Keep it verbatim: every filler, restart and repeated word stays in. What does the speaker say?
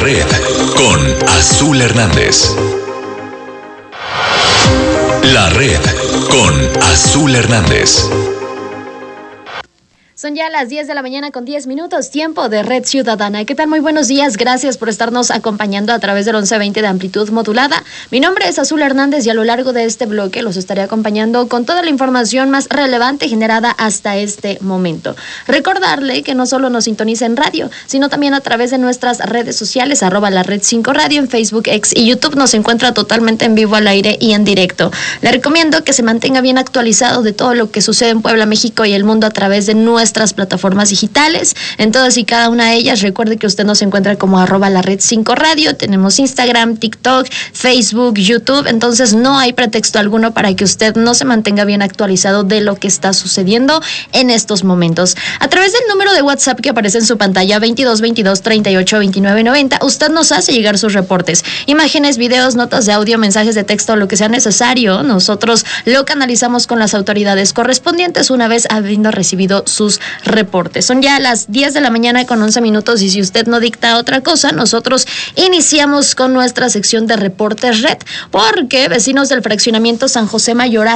red con Azul Hernández. La red con Azul Hernández. Son ya las diez de la mañana con diez minutos, tiempo de Red Ciudadana. ¿Qué tal? Muy buenos días, gracias por estarnos acompañando a través del once veinte de amplitud modulada. Mi nombre es Azul Hernández y a lo largo de este bloque los estaré acompañando con toda la información más relevante generada hasta este momento. Recordarle que no solo nos sintoniza en radio, sino también a través de nuestras redes sociales, arroba la red cinco radio en Facebook, X y YouTube. Nos encuentra totalmente en vivo, al aire y en directo. Le recomiendo que se mantenga bien actualizado de todo lo que sucede en Puebla, México y el mundo a través de nuestra nuestras plataformas digitales, en todas y cada una de ellas. Recuerde que usted nos encuentra como arroba la red cinco radio, tenemos Instagram, TikTok, Facebook, YouTube, entonces no hay pretexto alguno para que usted no se mantenga bien actualizado de lo que está sucediendo en estos momentos. A través del número de WhatsApp que aparece en su pantalla, veintidós veintidós treinta y ocho veintinueve noventa, usted nos hace llegar sus reportes, imágenes, videos, notas de audio, mensajes de texto, lo que sea necesario. Nosotros lo canalizamos con las autoridades correspondientes una vez habiendo recibido sus reportes. Son ya las diez de la mañana con once minutos y si usted no dicta otra cosa, nosotros iniciamos con nuestra sección de reportes red, porque vecinos del fraccionamiento San José Mayoral